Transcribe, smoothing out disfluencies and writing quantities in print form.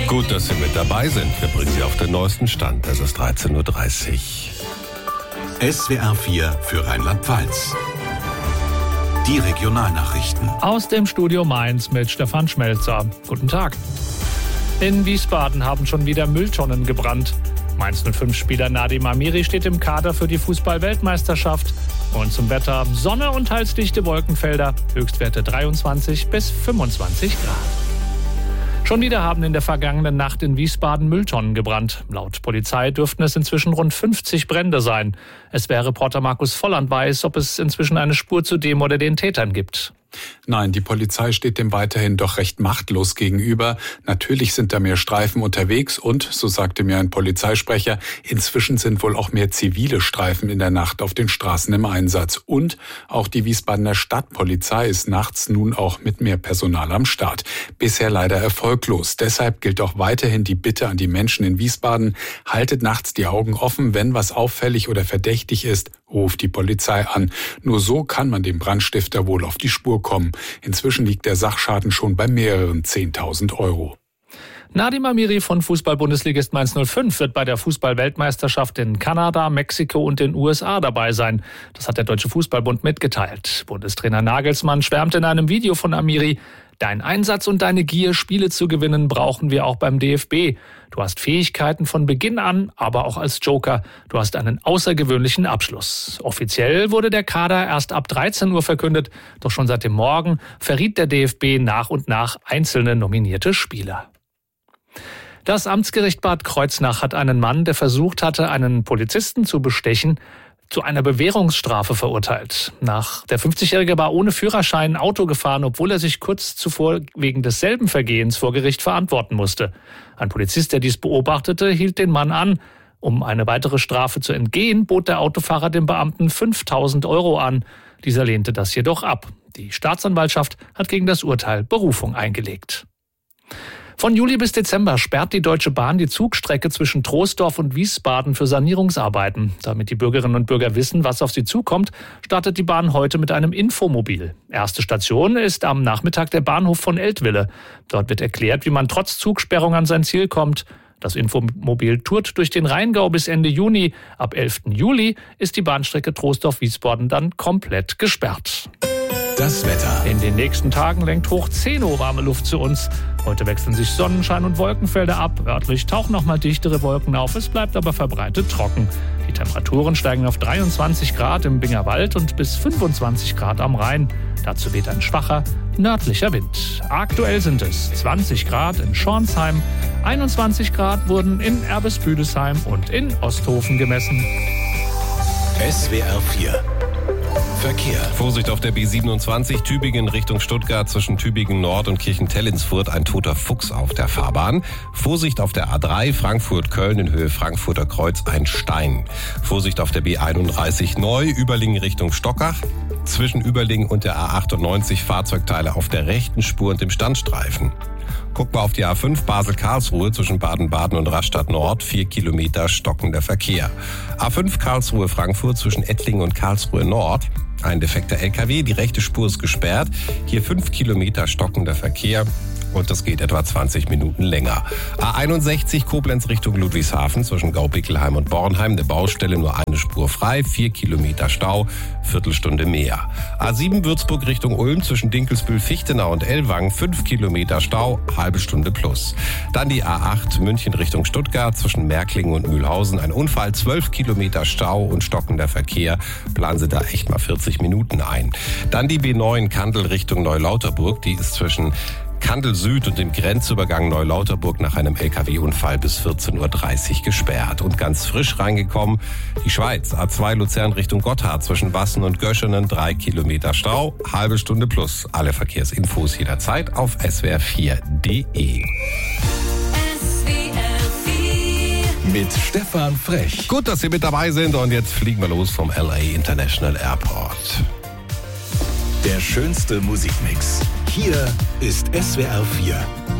Gut, dass Sie mit dabei sind. Wir bringen Sie auf den neuesten Stand. Es ist 13.30 Uhr. SWR 4 für Rheinland-Pfalz. Die Regionalnachrichten. Aus dem Studio Mainz mit Stefan Schmelzer. Guten Tag. In Wiesbaden haben schon wieder Mülltonnen gebrannt. Mainz 05-Spieler Nadim Amiri steht im Kader für die Fußball-Weltmeisterschaft. Und zum Wetter: Sonne und teils dichte Wolkenfelder. Höchstwerte 23 bis 25 Grad. Schon wieder haben in der vergangenen Nacht in Wiesbaden Mülltonnen gebrannt. Laut Polizei dürften es inzwischen rund 50 Brände sein. SWR-Reporter Markus Volland weiß, ob es inzwischen eine Spur zu dem oder den Tätern gibt. Nein, die Polizei steht dem weiterhin doch recht machtlos gegenüber. Natürlich sind da mehr Streifen unterwegs und, so sagte mir ein Polizeisprecher, inzwischen sind wohl auch mehr zivile Streifen in der Nacht auf den Straßen im Einsatz. Und auch die Wiesbadener Stadtpolizei ist nachts nun auch mit mehr Personal am Start. Bisher leider erfolglos. Deshalb gilt auch weiterhin die Bitte an die Menschen in Wiesbaden: Haltet nachts die Augen offen, wenn was auffällig oder verdächtig ist, ruft die Polizei an. Nur so kann man dem Brandstifter wohl auf die Spur kommen. Inzwischen liegt der Sachschaden schon bei mehreren 10.000 Euro. Nadim Amiri von Fußball-Bundesligist Mainz 05 wird bei der Fußball-Weltmeisterschaft in Kanada, Mexiko und den USA dabei sein. Das hat der Deutsche Fußballbund mitgeteilt. Bundestrainer Nagelsmann schwärmt in einem Video von Amiri: Dein Einsatz und deine Gier, Spiele zu gewinnen, brauchen wir auch beim DFB. Du hast Fähigkeiten von Beginn an, aber auch als Joker. Du hast einen außergewöhnlichen Abschluss. Offiziell wurde der Kader erst ab 13 Uhr verkündet, doch schon seit dem Morgen verriet der DFB nach und nach einzelne nominierte Spieler. Das Amtsgericht Bad Kreuznach hat einen Mann, der versucht hatte, einen Polizisten zu bestechen, zu einer Bewährungsstrafe verurteilt. Der 50-Jährige war ohne Führerschein Auto gefahren, obwohl er sich kurz zuvor wegen desselben Vergehens vor Gericht verantworten musste. Ein Polizist, der dies beobachtete, hielt den Mann an. Um eine weitere Strafe zu entgehen, bot der Autofahrer dem Beamten 5.000 Euro an. Dieser lehnte das jedoch ab. Die Staatsanwaltschaft hat gegen das Urteil Berufung eingelegt. Von Juli bis Dezember sperrt die Deutsche Bahn die Zugstrecke zwischen Troisdorf und Wiesbaden für Sanierungsarbeiten. Damit die Bürgerinnen und Bürger wissen, was auf sie zukommt, startet die Bahn heute mit einem Infomobil. Erste Station ist am Nachmittag der Bahnhof von Eltville. Dort wird erklärt, wie man trotz Zugsperrung an sein Ziel kommt. Das Infomobil tourt durch den Rheingau bis Ende Juni. Ab 11. Juli ist die Bahnstrecke Troisdorf-Wiesbaden dann komplett gesperrt. Das Wetter. In den nächsten Tagen lenkt hoch 10 Uhr warme Luft zu uns. Heute wechseln sich Sonnenschein und Wolkenfelder ab. Örtlich tauchen noch mal dichtere Wolken auf. Es bleibt aber verbreitet trocken. Die Temperaturen steigen auf 23 Grad im Bingerwald und bis 25 Grad am Rhein. Dazu weht ein schwacher nördlicher Wind. Aktuell sind es 20 Grad in Schornsheim. 21 Grad wurden in Erbes-Büdesheim und in Osthofen gemessen. SWR 4 Verkehr. Vorsicht auf der B27 Tübingen Richtung Stuttgart zwischen Tübingen Nord und Kirchentell-ins-Furt ein toter Fuchs auf der Fahrbahn. Vorsicht auf der A3 Frankfurt-Köln in Höhe Frankfurter Kreuz ein Stein. Vorsicht auf der B31 Neu Überlingen Richtung Stockach. Zwischen Überlingen und der A98 Fahrzeugteile auf der rechten Spur und dem Standstreifen. Guck mal auf die A5 Basel-Karlsruhe zwischen Baden-Baden und Rastatt Nord, 4 Kilometer stockender Verkehr. A5 Karlsruhe-Frankfurt zwischen Ettlingen und Karlsruhe Nord. Ein defekter LKW, die rechte Spur ist gesperrt. Hier 5 Kilometer stockender Verkehr. Und das geht etwa 20 Minuten länger. A61 Koblenz Richtung Ludwigshafen zwischen Gaubickelheim und Bornheim. Eine Baustelle, nur eine Spur frei, 4 Kilometer Stau, Viertelstunde mehr. A7 Würzburg Richtung Ulm zwischen Dinkelsbühl, Fichtenau und Ellwangen, 5 Kilometer Stau, halbe Stunde plus. Dann die A8 München Richtung Stuttgart zwischen Märklingen und Mühlhausen. Ein Unfall, 12 Kilometer Stau und stockender Verkehr. Planen Sie da echt mal 40 Minuten ein. Dann die B9 Kandel Richtung Neulauterburg. Die ist zwischen Kandel Süd und dem Grenzübergang Neulauterburg nach einem LKW-Unfall bis 14.30 Uhr gesperrt. Und ganz frisch reingekommen, die Schweiz, A2 Luzern Richtung Gotthard zwischen Wassen und Göschenen, 3 Kilometer Stau, halbe Stunde plus. Alle Verkehrsinfos jederzeit auf swr4.de. Mit Stefan Frech. Gut, dass Sie mit dabei sind und jetzt fliegen wir los vom LA International Airport. Der schönste Musikmix. Hier ist SWR 4.